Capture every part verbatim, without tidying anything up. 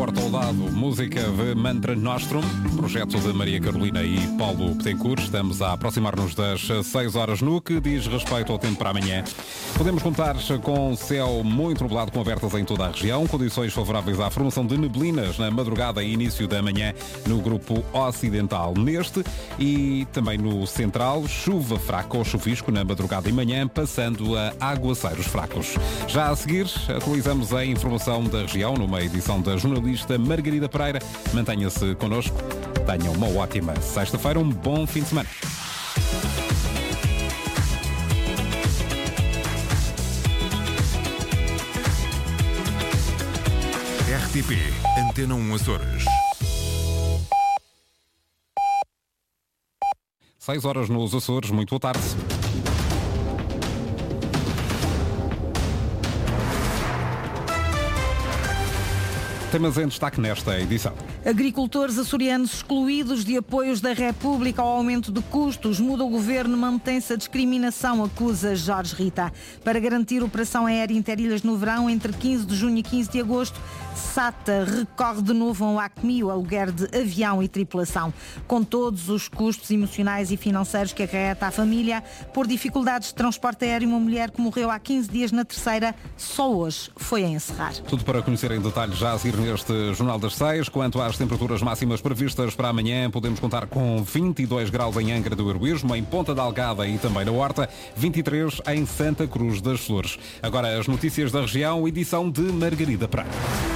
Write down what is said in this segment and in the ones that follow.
Porta ao Dado, música de Mantra Nostrum, projeto de Maria Carolina e Paulo Betancourt. Estamos a aproximar-nos das seis horas no que diz respeito ao tempo para amanhã. Podemos contar com céu muito nublado, com abertas em toda a região, condições favoráveis à formação de neblinas na madrugada e início da manhã no grupo ocidental. Neste e também no central, chuva fraca ou chuvisco na madrugada e manhã, passando a aguaceiros fracos. Já a seguir, atualizamos a informação da região numa edição da jornalista Margarida Pereira. Mantenha-se connosco. Tenham uma ótima sexta-feira, um bom fim de semana. R T P Antena um Açores. seis horas nos Açores, muito boa tarde. Temas em destaque nesta edição. Agricultores açorianos excluídos de apoios da República ao aumento de custos. Muda o governo, mantém-se a discriminação, acusa Jorge Rita. Para garantir operação aérea interilhas no verão, entre quinze de junho e quinze de agosto, SATA recorre de novo ao ACMI, o aluguer de avião e tripulação. Com todos os custos emocionais e financeiros que acarreta a família, por dificuldades de transporte aéreo, uma mulher que morreu há quinze dias na terceira, só hoje foi a encerrar. Tudo para conhecer em detalhe já a seguir neste Jornal das Seis. Quanto às temperaturas máximas previstas para amanhã, podemos contar com vinte e dois graus em Angra do Heroísmo, em Ponta da Algada e também na Horta, vinte e três em Santa Cruz das Flores. Agora as notícias da região, edição de Margarida Pereira.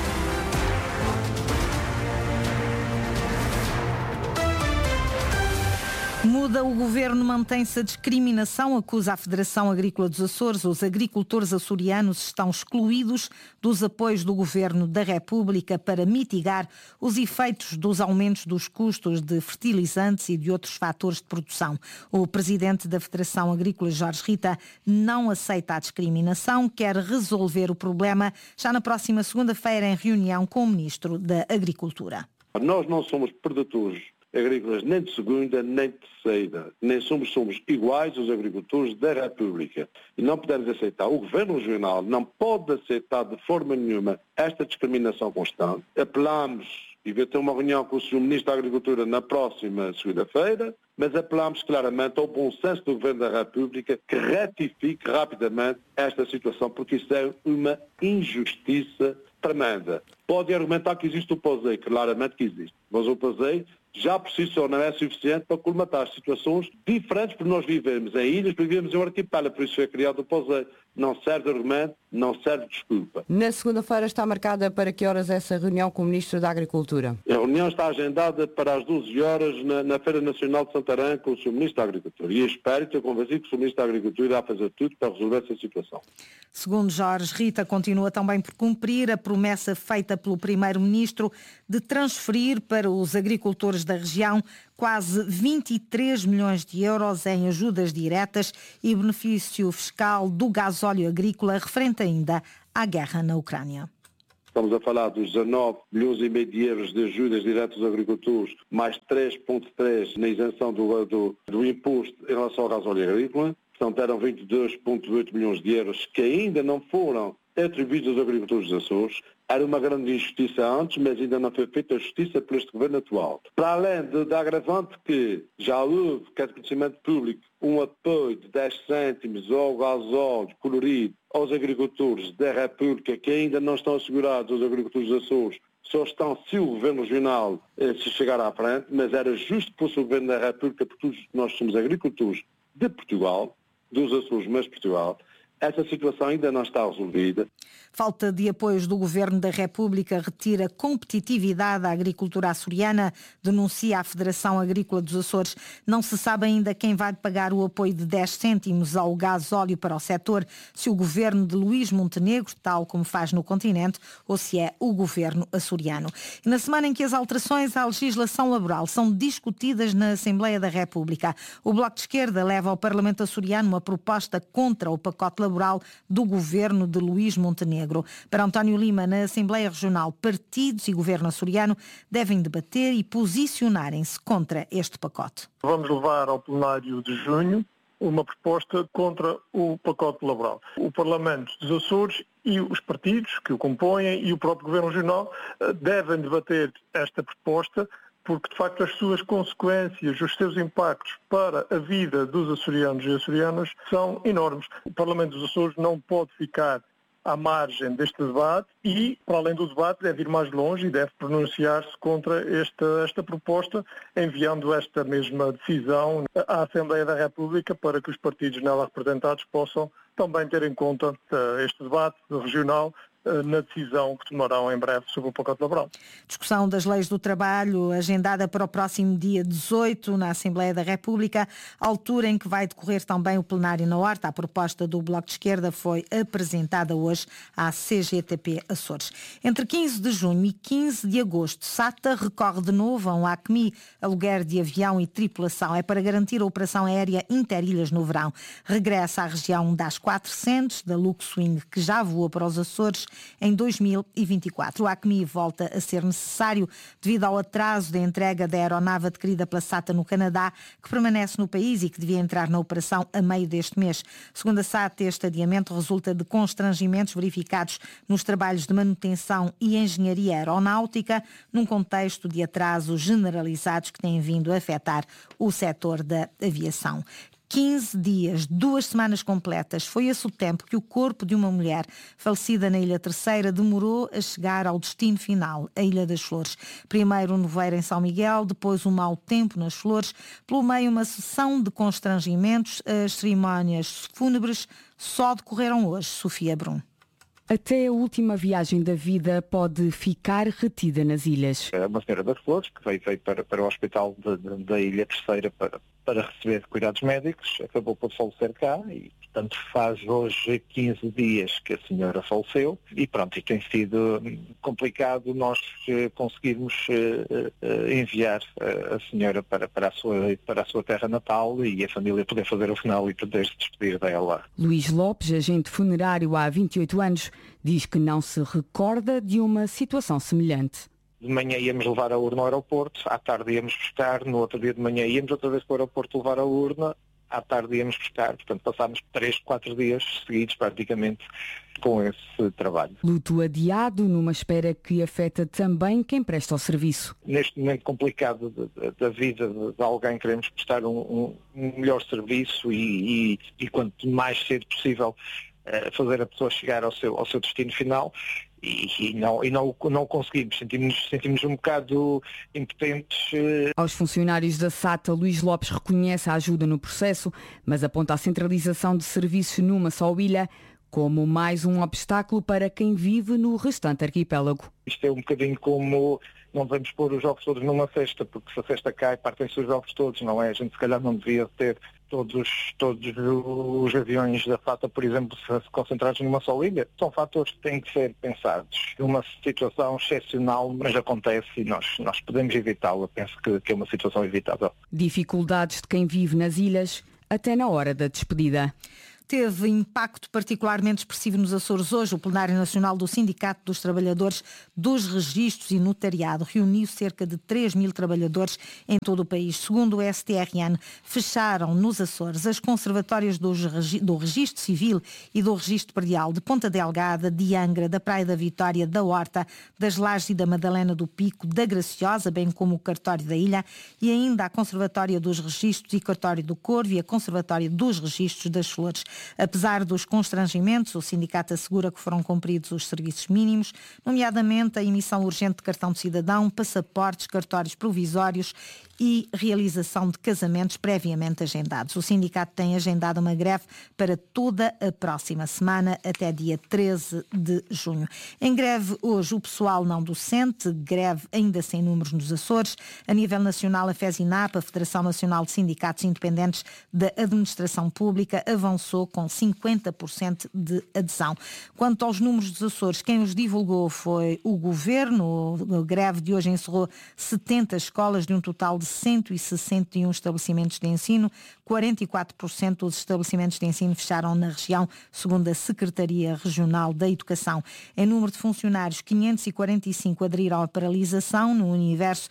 Muda o governo, mantém-se a discriminação, acusa a Federação Agrícola dos Açores. Os agricultores açorianos estão excluídos dos apoios do governo da República para mitigar os efeitos dos aumentos dos custos de fertilizantes e de outros fatores de produção. O presidente da Federação Agrícola, Jorge Rita, não aceita a discriminação, quer resolver o problema já na próxima segunda-feira em reunião com o Ministro da Agricultura. Nós não somos predatores agrícolas nem de segunda nem de terceira, nem somos, somos iguais aos agricultores da República e não podemos aceitar, o Governo Regional não pode aceitar de forma nenhuma esta discriminação constante. Apelamos e vai ter uma reunião com o senhor Ministro da Agricultura na próxima segunda-feira, mas apelamos claramente ao bom senso do Governo da República que retifique rapidamente esta situação, porque isso é uma injustiça tremenda. Pode argumentar que existe o POSEI, claramente que existe, mas o POSEI já por si só não é suficiente para colmatar situações diferentes, porque nós vivemos em ilhas, vivemos em um arquipélago, por isso foi criado o POSEI. Não serve de argumento, não serve de desculpa. Na segunda-feira está marcada para que horas essa reunião com o Ministro da Agricultura? A reunião está agendada para as doze horas na, na Feira Nacional de Santarém com o senhor Ministro da Agricultura. E espero e estou convencido que o senhor Ministro da Agricultura irá fazer tudo para resolver essa situação. Segundo Jorge Rita, continua também por cumprir a promessa feita pelo Primeiro-Ministro de transferir para os agricultores da região quase vinte e três milhões de euros em ajudas diretas e benefício fiscal do gasóleo agrícola, referente ainda à guerra na Ucrânia. Estamos a falar dos dezanove milhões e meio de euros de ajudas diretas aos agricultores, mais três vírgula três na isenção do, do, do imposto em relação ao gasóleo agrícola. Portanto, eram vinte e dois vírgula oito milhões de euros que ainda não foram atribuídos aos agricultores dos Açores. Era uma grande injustiça antes, mas ainda não foi feita a justiça por este governo atual. Para além de, da agravante que já houve, que é de conhecimento público, um apoio de dez cêntimos ao gasóleo colorido aos agricultores da República, que ainda não estão assegurados aos agricultores dos Açores, só estão se o governo regional eh, se chegar à frente, mas era justo que fosse o governo da República, porque todos nós somos agricultores de Portugal, dos Açores, mas Portugal. Essa situação ainda não está resolvida. Falta de apoios do Governo da República retira competitividade à agricultura açoriana, denuncia a Federação Agrícola dos Açores. Não se sabe ainda quem vai pagar o apoio de dez cêntimos ao gasóleo para o setor, se o Governo de Luís Montenegro, tal como faz no continente, ou se é o Governo açoriano. E na semana em que as alterações à legislação laboral são discutidas na Assembleia da República, o Bloco de Esquerda leva ao Parlamento açoriano uma proposta contra o pacote laboral do Governo de Luís Montenegro. Para António Lima, na Assembleia Regional, partidos e Governo açoriano devem debater e posicionarem-se contra este pacote. Vamos levar ao plenário de junho uma proposta contra o pacote laboral. O Parlamento dos Açores e os partidos que o compõem e o próprio Governo Regional devem debater esta proposta, porque de facto as suas consequências, os seus impactos para a vida dos açorianos e açorianas são enormes. O Parlamento dos Açores não pode ficar à margem deste debate e, para além do debate, deve ir mais longe e deve pronunciar-se contra esta, esta proposta, enviando esta mesma decisão à Assembleia da República para que os partidos nela representados possam também ter em conta uh, este debate regional na decisão que tomarão em breve sobre o pacote laboral. Discussão das leis do trabalho agendada para o próximo dia dezoito na Assembleia da República, altura em que vai decorrer também o plenário na Horta. A proposta do Bloco de Esquerda foi apresentada hoje à C G T P Açores. Entre quinze de junho e quinze de agosto, SATA recorre de novo a um ACMI, aluguer de avião e tripulação. É para garantir a operação aérea interilhas no verão. Regressa à região das quatrocentos, da Luxwing, que já voou para os Açores em dois mil e vinte e quatro. O ACMI volta a ser necessário devido ao atraso da entrega da aeronave adquirida pela SATA no Canadá, que permanece no país e que devia entrar na operação a meio deste mês. Segundo a SATA, este adiamento resulta de constrangimentos verificados nos trabalhos de manutenção e engenharia aeronáutica, num contexto de atrasos generalizados que têm vindo a afetar o setor da aviação. quinze dias, duas semanas completas, foi esse o tempo que o corpo de uma mulher falecida na Ilha Terceira demorou a chegar ao destino final, a Ilha das Flores. Primeiro um nevoeiro em São Miguel, depois um mau tempo nas Flores, pelo meio uma sessão de constrangimentos. As cerimónias fúnebres só decorreram hoje. Sofia Brum. Até a última viagem da vida pode ficar retida nas ilhas. É uma senhora das Flores que veio, veio para, para o hospital de, de, da Ilha Terceira para, para receber cuidados médicos, acabou por falecer cá e, portanto, faz hoje quinze dias que a senhora faleceu e pronto, e tem sido complicado nós eh, conseguirmos eh, eh, enviar a senhora para, para, a sua, para a sua terra natal e a família poder fazer o final e poder se despedir dela. Luís Lopes, agente funerário há vinte e oito anos, diz que não se recorda de uma situação semelhante. De manhã íamos levar a urna ao aeroporto, à tarde íamos buscar, no outro dia de manhã íamos outra vez para o aeroporto levar a urna, à tarde íamos buscar. Portanto, passámos três, quatro dias seguidos praticamente com esse trabalho. Luto adiado numa espera que afeta também quem presta o serviço. Neste momento complicado de, de, da vida de, de alguém, queremos prestar um, um, um melhor serviço e, e, e quanto mais cedo possível fazer a pessoa chegar ao seu, ao seu destino final e, e, não, e não, não o conseguimos. Sentimos, sentimos um bocado impotentes. Aos funcionários da SATA, Luís Lopes reconhece a ajuda no processo, mas aponta a centralização de serviços numa só ilha como mais um obstáculo para quem vive no restante arquipélago. Isto é um bocadinho como não devemos pôr os jogos todos numa cesta, porque se a cesta cai, partem-se os jogos todos, não é? A gente se calhar não devia ter todos, todos os aviões da SATA, por exemplo, concentrados numa só ilha. São fatores que têm que ser pensados. É uma situação excepcional, mas acontece e nós, nós podemos evitá-la. Penso que, que é uma situação evitável. Dificuldades de quem vive nas ilhas, até na hora da despedida. Teve impacto particularmente expressivo nos Açores hoje. O Plenário Nacional do Sindicato dos Trabalhadores dos Registros e Notariado reuniu cerca de três mil trabalhadores em todo o país. Segundo o S T R N, fecharam nos Açores as conservatórias do Registro Civil e do Registro Predial de Ponta Delgada, de Angra, da Praia da Vitória, da Horta, das Lajes e da Madalena do Pico, da Graciosa, bem como o Cartório da Ilha, e ainda a Conservatória dos Registros e Cartório do Corvo e a Conservatória dos Registros das Flores. Apesar dos constrangimentos, o sindicato assegura que foram cumpridos os serviços mínimos, nomeadamente a emissão urgente de cartão de cidadão, passaportes, cartórios provisórios e realização de casamentos previamente agendados. O sindicato tem agendado uma greve para toda a próxima semana, até dia treze de junho. Em greve hoje o pessoal não docente, greve ainda sem números nos Açores. A nível nacional, a FESINAP, a Federação Nacional de Sindicatos Independentes da Administração Pública, avançou contou com cinquenta por cento de adesão. Quanto aos números dos Açores, quem os divulgou foi o Governo. A greve de hoje encerrou setenta escolas de um total de cento e sessenta e um estabelecimentos de ensino. quarenta e quatro por cento dos estabelecimentos de ensino fecharam na região, segundo a Secretaria Regional da Educação. Em número de funcionários, quinhentos e quarenta e cinco aderiram à paralisação no universo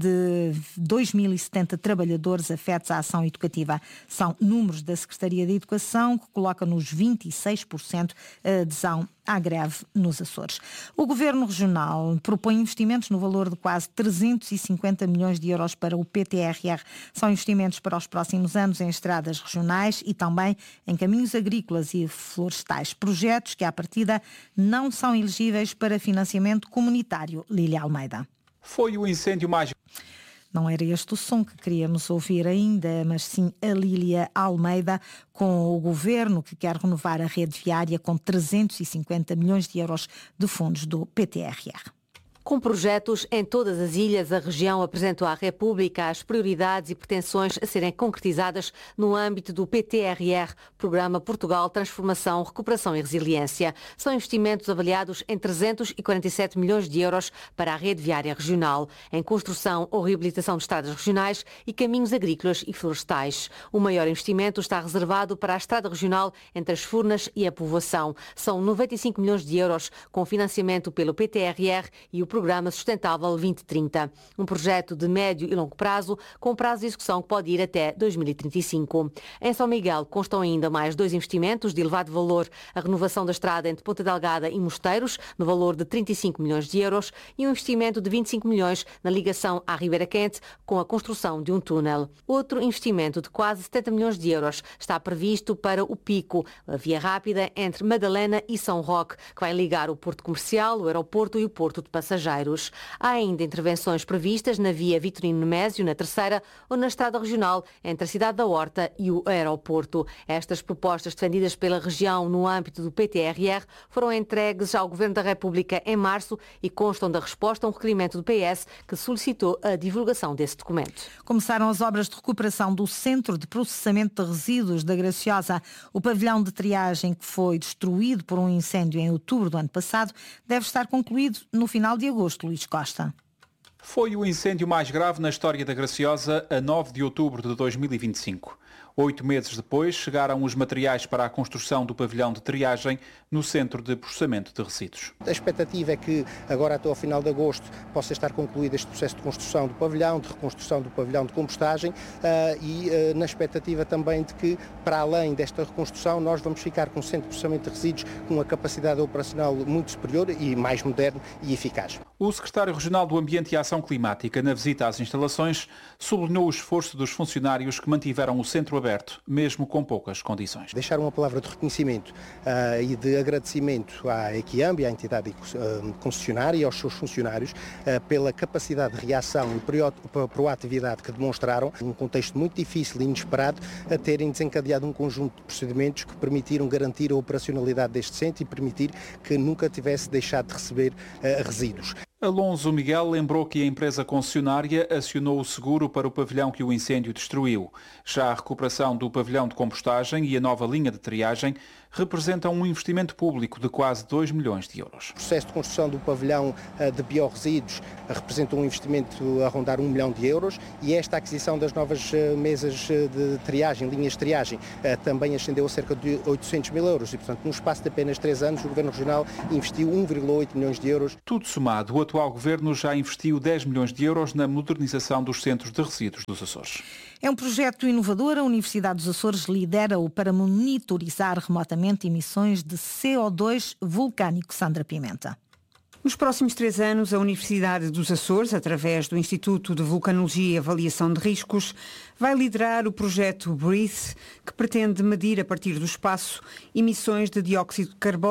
de dois mil e setenta trabalhadores afetos à ação educativa. São números da Secretaria de Educação que coloca nos vinte e seis por cento a adesão à greve nos Açores. O Governo Regional propõe investimentos no valor de quase trezentos e cinquenta milhões de euros para o P T R R. São investimentos para os próximos anos em estradas regionais e também em caminhos agrícolas e florestais. Projetos que, à partida, não são elegíveis para financiamento comunitário. Lília Almeida. Foi o incêndio mais... Não era este o som que queríamos ouvir ainda, mas sim a Lília Almeida com o Governo que quer renovar a rede viária com trezentos e cinquenta milhões de euros de fundos do P T R R. Com projetos em todas as ilhas, a região apresentou à República as prioridades e pretensões a serem concretizadas no âmbito do P T R R, Programa Portugal Transformação, Recuperação e Resiliência. São investimentos avaliados em trezentos e quarenta e sete milhões de euros para a rede viária regional, em construção ou reabilitação de estradas regionais e caminhos agrícolas e florestais. O maior investimento está reservado para a estrada regional entre as Furnas e a Povoação. São noventa e cinco milhões de euros, com financiamento pelo P T R R e o Programa Sustentável vinte trinta, um projeto de médio e longo prazo, com prazo de execução que pode ir até dois mil e trinta e cinco. Em São Miguel constam ainda mais dois investimentos de elevado valor, a renovação da estrada entre Ponta Delgada e Mosteiros, no valor de trinta e cinco milhões de euros, e um investimento de vinte e cinco milhões na ligação à Ribeira Quente, com a construção de um túnel. Outro investimento de quase setenta milhões de euros está previsto para o Pico, a via rápida entre Madalena e São Roque, que vai ligar o Porto Comercial, o aeroporto e o Porto de Passageiros. Há ainda intervenções previstas na via Vitorino Nemésio, na Terceira, ou na estrada regional entre a cidade da Horta e o aeroporto. Estas propostas defendidas pela região no âmbito do P T R R foram entregues ao Governo da República em março e constam da resposta a um requerimento do P S que solicitou a divulgação desse documento. Começaram as obras de recuperação do Centro de Processamento de Resíduos da Graciosa. O pavilhão de triagem que foi destruído por um incêndio em outubro do ano passado deve estar concluído no final de agosto, Luís Costa. Foi o incêndio mais grave na história da Graciosa a nove de outubro de dois mil e vinte e cinco. Oito meses depois, chegaram os materiais para a construção do pavilhão de triagem no Centro de Processamento de Resíduos. A expectativa é que agora até ao final de agosto possa estar concluído este processo de construção do pavilhão, de reconstrução do pavilhão de compostagem uh, e uh, na expectativa também de que, para além desta reconstrução, nós vamos ficar com um Centro de Processamento de Resíduos com uma capacidade operacional muito superior e mais moderno e eficaz. O secretário regional do Ambiente e Ação Climática, na visita às instalações, sublinhou o esforço dos funcionários que mantiveram o centro aberto, mesmo com poucas condições. Deixar uma palavra de reconhecimento uh, e de agradecimento à Equiambi, à entidade uh, concessionária e aos seus funcionários uh, pela capacidade de reação e proatividade que demonstraram, num contexto muito difícil e inesperado, a terem desencadeado um conjunto de procedimentos que permitiram garantir a operacionalidade deste centro e permitir que nunca tivesse deixado de receber uh, resíduos. Alonso Miguel lembrou que a empresa concessionária acionou o seguro para o pavilhão que o incêndio destruiu. Já a recuperação do pavilhão de compostagem e a nova linha de triagem representam um investimento público de quase dois milhões de euros. O processo de construção do pavilhão de biorresíduos representa um investimento a rondar um milhão de euros e esta aquisição das novas mesas de triagem, linhas de triagem, também ascendeu a cerca de oitocentos mil euros e, portanto, num espaço de apenas três anos, o Governo Regional investiu um vírgula oito milhões de euros. Tudo somado, o atual Governo já investiu dez milhões de euros na modernização dos centros de resíduos dos Açores. É um projeto inovador. A Universidade dos Açores lidera-o para monitorizar remotamente emissões de C O dois vulcânico. Sandra Pimenta. Nos próximos três anos, a Universidade dos Açores, através do Instituto de Vulcanologia e Avaliação de Riscos, vai liderar o projeto BREATHE, que pretende medir a partir do espaço emissões de dióxido de carbono,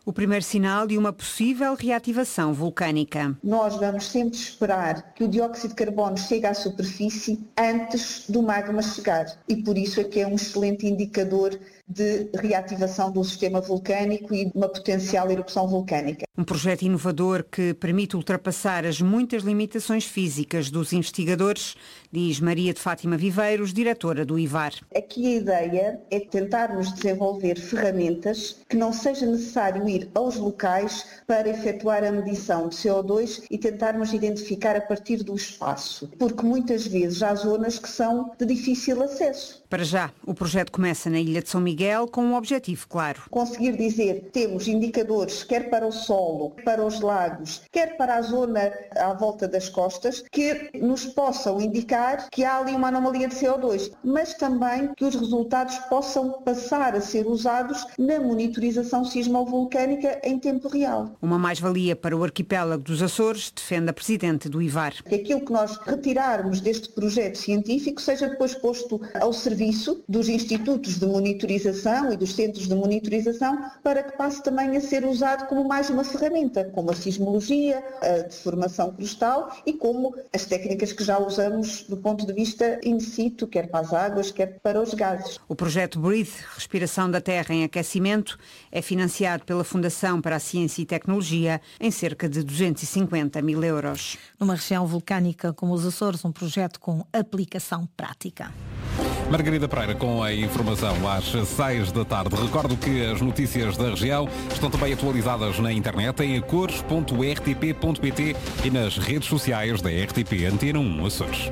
o primeiro sinal de uma possível reativação vulcânica. Nós vamos sempre esperar que o dióxido de carbono chegue à superfície antes do magma chegar e por isso é que é um excelente indicador de reativação do sistema vulcânico e de uma potencial erupção vulcânica. Um projeto inovador que permite ultrapassar as muitas limitações físicas dos investigadores, diz Maria de Fátima Viveiros, diretora do IVAR. Aqui a ideia é tentarmos desenvolver ferramentas que não seja necessário ir aos locais para efetuar a medição de C O dois e tentarmos identificar a partir do espaço, porque muitas vezes há zonas que são de difícil acesso. Para já, o projeto começa na Ilha de São Miguel com um objetivo claro. Conseguir dizer, temos indicadores quer para o solo, para os lagos, quer para a zona à volta das costas, que nos possam indicar que há ali uma anomalia de C O dois, mas também que os resultados possam passar a ser usados na monitorização sismovolcânica em tempo real. Uma mais-valia para o arquipélago dos Açores, defende a presidente do IVAR. Que aquilo que nós retirarmos deste projeto científico seja depois posto ao serviço dos institutos de monitorização e dos centros de monitorização para que passe também a ser usado como mais uma ferramenta, como a sismologia, a deformação crustal e como as técnicas que já usamos do ponto de vista in situ, quer para as águas, quer para os gases. O projeto Breathe, Respiração da Terra em Aquecimento, é financiado pela Fundação para a Ciência e Tecnologia em cerca de duzentos e cinquenta mil euros. Numa região vulcânica como os Açores, um projeto com aplicação prática. Margarida Pereira com a informação às seis da tarde. Recordo que as notícias da região estão também atualizadas na internet em acores ponto r t p ponto p t e nas redes sociais da R T P Antena um Açores.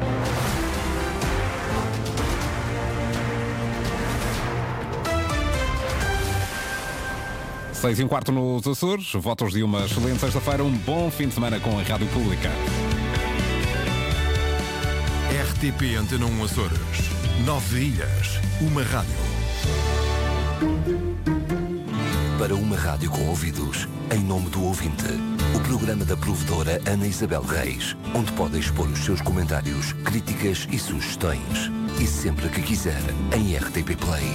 Seis e um quarto nos Açores. Votos de uma excelente sexta-feira. Um bom fim de semana com a Rádio Pública. R T P Antena um Açores. Nove ilhas, uma rádio. Para uma rádio com ouvidos, em nome do ouvinte, o programa da provedora Ana Isabel Reis, onde pode expor os seus comentários, críticas e sugestões. E sempre que quiser, em R T P Play.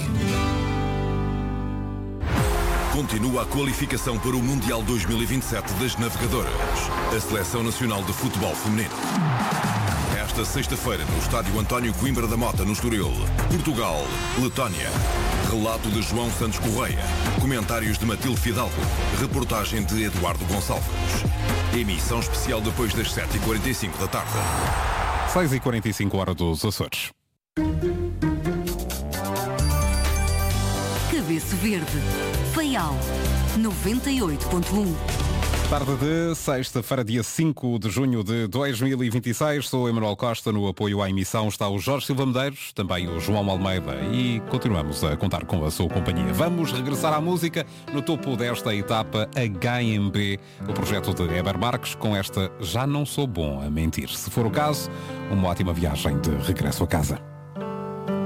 Continua a qualificação para o Mundial dois mil e vinte e sete das Navegadoras. A Seleção Nacional de Futebol Feminino. Esta sexta-feira, no estádio António Coimbra da Mota, no Estoril, Portugal, Letónia. Relato de João Santos Correia. Comentários de Matilde Fidalgo. Reportagem de Eduardo Gonçalves. Emissão especial depois das sete e quarenta e cinco da tarde. seis e quarenta e cinco hora dos Açores. Cabeça Verde. Faial. noventa e oito ponto um. Tarde de sexta-feira, dia cinco de junho de dois mil e vinte e seis. Sou Emanuel Costa. No apoio à emissão está o Jorge Silva Medeiros, também o João Almeida, e continuamos a contar com a sua companhia. Vamos regressar à música no topo desta etapa H M B, o projeto de Heber Marques, com esta Já Não Sou Bom a Mentir. Se for o caso, uma ótima viagem de regresso a casa.